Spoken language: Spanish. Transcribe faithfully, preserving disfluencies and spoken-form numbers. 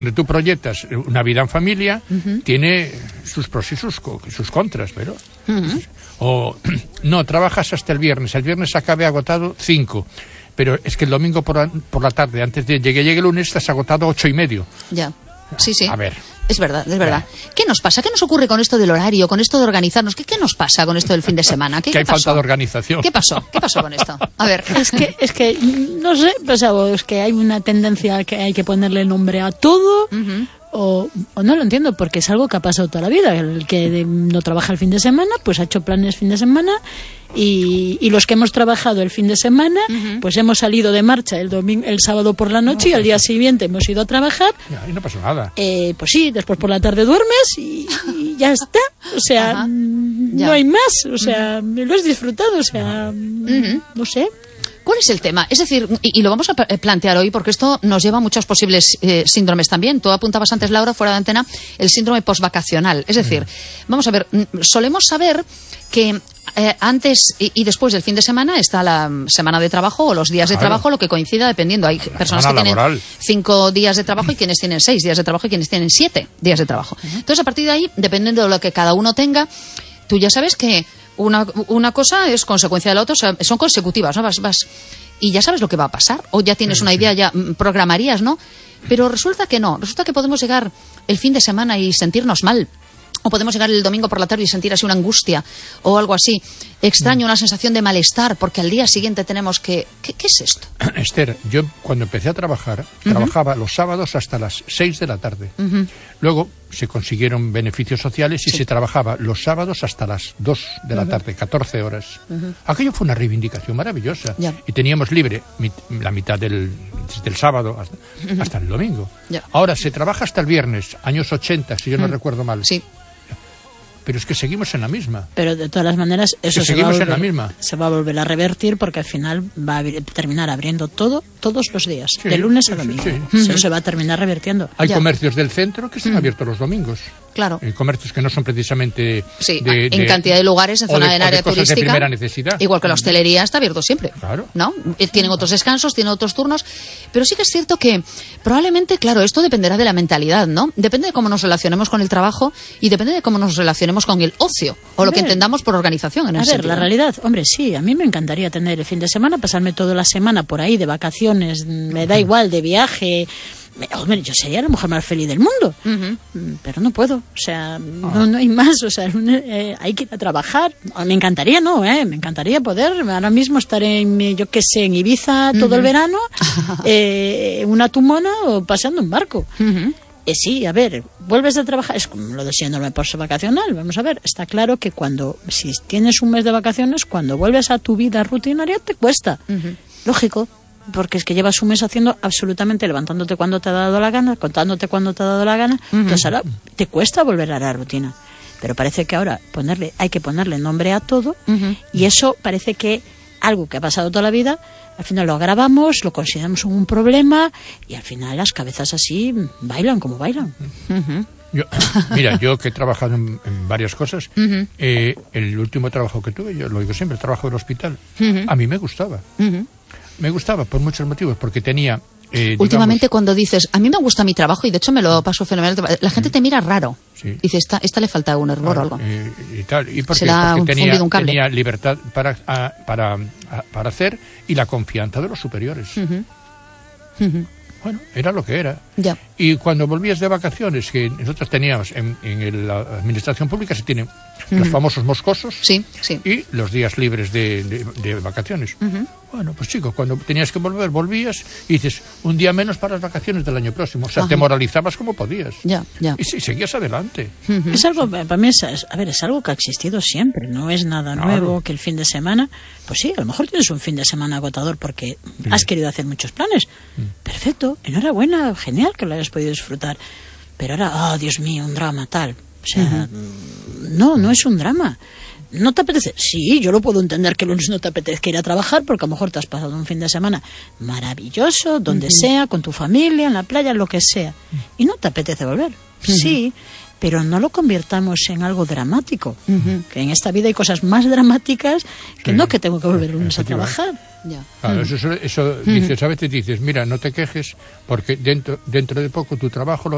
Tú proyectas una vida en familia, uh-huh. tiene sus pros y sus, sus contras, pero... Uh-huh. O, no, trabajas hasta el viernes, el viernes acabe agotado cinco, pero es que el domingo por la, por la tarde, antes de que llegue el lunes, estás agotado ocho y medio. Ya, sí, sí. A ver... Es verdad, es verdad. ¿Qué nos pasa? ¿Qué nos ocurre con esto del horario, con esto de organizarnos? ¿Qué, qué nos pasa con esto del fin de semana? ¿Qué, que hay ¿qué pasó? falta de organización. ¿Qué pasó? ¿Qué pasó con esto? A ver. Es que, es que no sé, pues, es que hay una tendencia que hay que ponerle nombre a todo. Uh-huh. O, o no lo entiendo, porque es algo que ha pasado toda la vida. El que de, no trabaja el fin de semana, pues ha hecho planes fin de semana. Y, y los que hemos trabajado el fin de semana, uh-huh. pues hemos salido de marcha el domingo, el sábado por la noche, no, y al día siguiente hemos ido a trabajar. Y no pasó nada. Eh, pues sí, después por la tarde duermes y, y ya está. O sea, no ya. hay más. O sea, uh-huh. lo has disfrutado. O sea, uh-huh. no sé. ¿Cuál es el tema? Es decir, y, y lo vamos a plantear hoy porque esto nos lleva a muchos posibles eh, síndromes también. Tú apuntabas antes, Laura, fuera de antena, el síndrome postvacacional. Es decir, mm. vamos a ver, solemos saber que eh, antes y, y después del fin de semana está la semana de trabajo o los días de claro. trabajo, lo que coincida dependiendo. Hay la personas que laboral. tienen cinco días de trabajo y quienes tienen seis días de trabajo y quienes tienen siete días de trabajo. Uh-huh. Entonces, a partir de ahí, dependiendo de lo que cada uno tenga, tú ya sabes que Una, una cosa es consecuencia de la otra, o sea, son consecutivas, ¿no? Vas, vas, y ya sabes lo que va a pasar, o ya tienes sí, una idea, sí. ya programarías, ¿no? Pero resulta que no, resulta que podemos llegar el fin de semana y sentirnos mal, o podemos llegar el domingo por la tarde y sentir así una angustia, o algo así, extraño, una sensación de malestar, porque al día siguiente tenemos que... ¿Qué, qué es esto? Esther, yo cuando empecé a trabajar, uh-huh. trabajaba los sábados hasta las seis de la tarde. Uh-huh. Luego se consiguieron beneficios sociales y sí. se trabajaba los sábados hasta las dos de la uh-huh. tarde, catorce horas. Uh-huh. Aquello fue una reivindicación maravillosa. Yeah. Y teníamos libre mit, la mitad del, del sábado hasta, uh-huh. hasta el domingo. Yeah. Ahora se trabaja hasta el viernes, años ochenta, si yo no uh-huh. recuerdo mal. Sí. Pero es que seguimos en la misma. Pero de todas las maneras, eso se va, volver, en la misma. se va a volver a revertir porque al final va a terminar abriendo todo, todos los días, sí, de lunes a domingo. Sí, sí, eso sí. se va a terminar revirtiendo. Hay ya. comercios del centro que están mm. abiertos los domingos. Claro. Hay comercios que no son precisamente... Sí, de, en de, cantidad de lugares, en zona de, del área de cosas turística. De primera necesidad. Igual que la hostelería está abierto siempre. Claro. ¿No? Tienen otros descansos, tienen otros turnos. Pero sí que es cierto que probablemente, claro, esto dependerá de la mentalidad, ¿no? Depende de cómo nos relacionemos con el trabajo y depende de cómo nos relacionemos con el ocio. O a lo ver, que entendamos por organización en a ese ver, sentido. La realidad, hombre, sí, a mí me encantaría tener el fin de semana, pasarme toda la semana por ahí de vacaciones, me da igual, de viaje. Hombre, yo sería la mujer más feliz del mundo, uh-huh. pero no puedo, o sea, no, no hay más, o sea, eh, hay que ir a trabajar. Me encantaría, no, eh, me encantaría poder ahora mismo estar en, yo qué sé, en Ibiza todo uh-huh. el verano, eh, una tumona o paseando un barco. Uh-huh. Eh, sí, a ver, vuelves a trabajar, es como lo de síndrome postvacacional, vamos a ver, está claro que cuando, si tienes un mes de vacaciones, cuando vuelves a tu vida rutinaria te cuesta, uh-huh. lógico, porque es que llevas un mes haciendo absolutamente, levantándote cuando te ha dado la gana, contándote cuando te ha dado la gana, uh-huh. entonces ahora te cuesta volver a la rutina, pero parece que ahora ponerle, hay que ponerle nombre a todo, uh-huh. y eso parece que algo que ha pasado toda la vida, al final lo agravamos, lo consideramos un problema y al final las cabezas así bailan como bailan. Uh-huh. Yo, mira, yo que he trabajado en, en varias cosas, uh-huh. eh, el último trabajo que tuve, yo lo digo siempre, el trabajo del hospital, uh-huh. a mí me gustaba. Uh-huh. Me gustaba por muchos motivos, porque tenía... Eh, Últimamente digamos, cuando dices, a mí me gusta mi trabajo y de hecho me lo paso fenomenal, la gente te mira raro. Sí. Dice, esta, esta le falta un hervor claro, o algo. Eh, y tal. ¿Y por Se qué? la Porque ha tenía, un cable. tenía libertad para, a, para, a, para hacer y la confianza de los superiores. Uh-huh. Uh-huh. Bueno, era lo que era. Ya. Y cuando volvías de vacaciones, que nosotros teníamos en, en la administración pública, se tienen uh-huh. los famosos moscosos sí, sí. y los días libres de, de, de vacaciones. Uh-huh. Bueno, pues chico, cuando tenías que volver, volvías y dices, un día menos para las vacaciones del año próximo. O sea, ajá. te moralizabas como podías. Ya, ya. Y sí, seguías adelante. Uh-huh. Es algo, para mí, es, a ver, es algo que ha existido siempre. No es nada claro. nuevo que el fin de semana. Pues sí, a lo mejor tienes un fin de semana agotador porque sí. has querido hacer muchos planes. Sí. Perfecto, enhorabuena, genial que lo hayas podido disfrutar. Pero ahora, oh, Dios mío, un drama tal. O sea, uh-huh. no, no es un drama. ¿No te apetece? Sí, yo lo puedo entender que el lunes no te apetezca ir a trabajar porque a lo mejor te has pasado un fin de semana maravilloso, donde uh-huh. sea, con tu familia, en la playa, lo que sea. Y no te apetece volver. Uh-huh. Sí, pero no lo convirtamos en algo dramático. Uh-huh. Que en esta vida hay cosas más dramáticas que sí. no que tengo que volver el lunes a trabajar. Ya. Claro, eso, eso, eso uh-huh. dices, a veces dices, mira, no te quejes porque dentro, dentro de poco tu trabajo lo